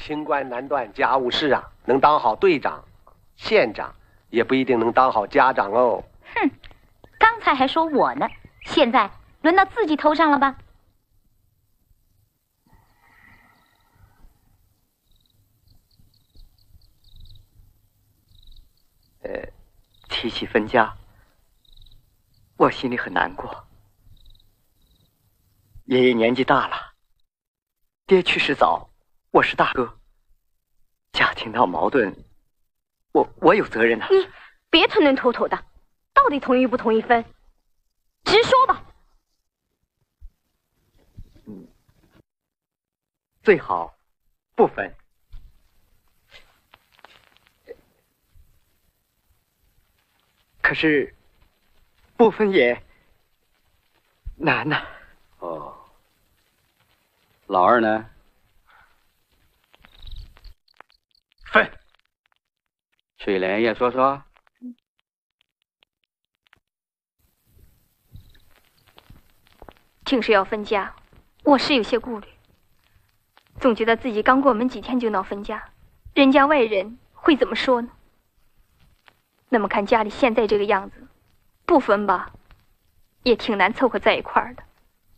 清官难断家务事啊，能当好队长、县长，也不一定能当好家长哦。 哼，刚才还说我呢，现在轮到自己头上了吧？ 提起分家，我心里很难过。爷爷年纪大了，爹去世早，我是大哥，家庭闹矛盾，我有责任啊。 你别吞吞吐吐的，到底同意不同意分？直说吧。 最好不分。可是不分也难呐。 哦，老二呢？ 分。 去连夜说说。 听说要分家，我是有些顾虑，总觉得自己刚过门几天就闹分家，人家外人会怎么说呢？那么看家里现在这个样子，不分吧，也挺难凑合在一块儿的。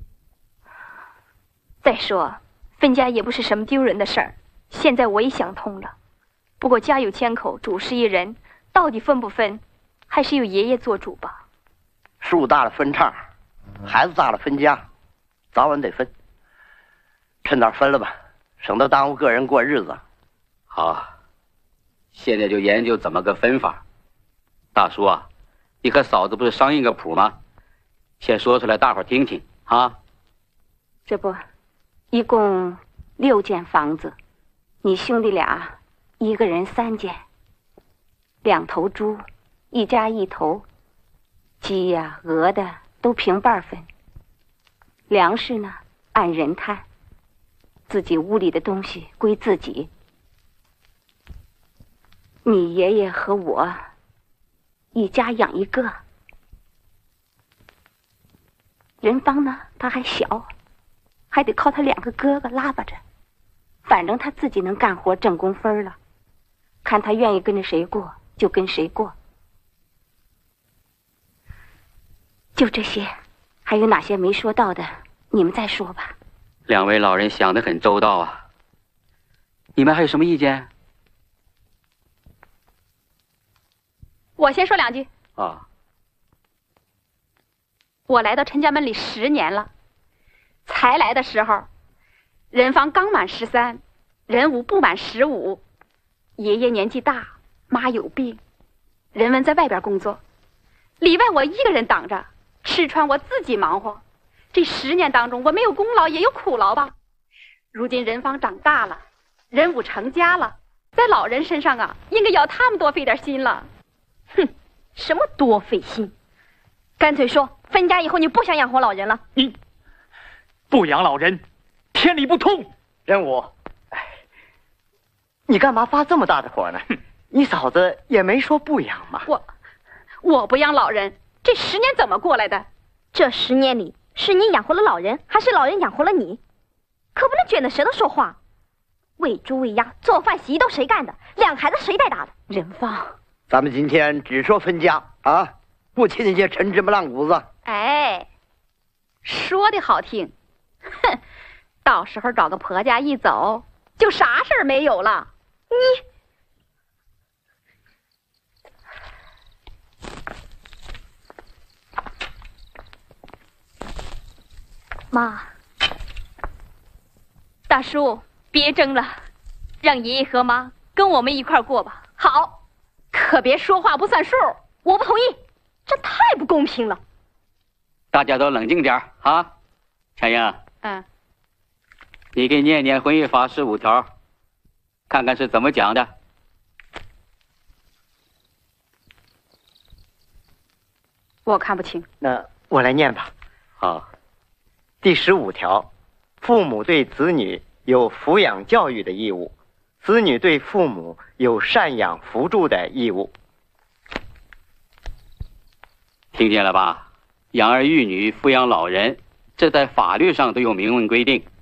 再说，分家也不是什么丢人的事儿，现在我也想通了。不过家有千口，主事一人，到底分不分，还是由爷爷做主吧。 树大了分叉，孩子大了分家，早晚得分。趁早分了吧，省得耽误个人过日子。 好，现在就研究怎么个分法。大叔啊，你和嫂子不是商议个谱吗？先说出来，大伙儿听听啊。 这不，一共6间房子，你兄弟俩一个人3间，2头猪，一家1头，鸡呀、鹅的都平半分。粮食呢，按人摊，自己屋里的东西归自己。你爷爷和我一家养一个。人芳呢，他还小，还得靠他2个哥哥拉拔着。反正他自己能干活挣工分了，看他愿意跟着谁过就跟谁过。就这些，还有哪些没说到的，你们再说吧。 2位老人想得很周到啊。你们还有什么意见？ 我先说2句。 啊。 我来到陈家门里10年了，才来的时候，人芳刚满13，人武不满15，爷爷年纪大，妈有病，人文在外边工作，里外我一个人挡着，吃穿我自己忙活。这10年当中，我没有功劳也有苦劳吧。如今人芳长大了，人武成家了，在老人身上啊，应该要他们多费点心了。哼，什么多费心？干脆说分家以后你不想养活老人了。 你不养老人，天理不通。任武，你干嘛发这么大的火呢？你嫂子也没说不养嘛。 我不养老人，这10年怎么过来的？ 这10年里，是你养活了老人，还是老人养活了你？可不能卷着舌头说话。喂猪喂鸭，做饭洗衣都谁干的？2个孩子谁带大的？ 人芳， 咱们今天只说分家啊，不提那些陈芝麻烂谷子。 哎，说的好听，哼，到时候找个婆家一走，就啥事儿没有了。妈，大叔，别争了，让爷爷和妈跟我们一块儿过吧。好，可别说话不算数。 我不同意，这太不公平了。 大家都冷静点啊！陈英，你给念念婚姻法15条，看看是怎么讲的。 我看不清。 那我来念吧。 好。 第15条，父母对子女有抚养教育的义务，子女对父母有赡养扶助的义务。 听见了吧？养儿育女、抚养老人，这在法律上都有明文规定。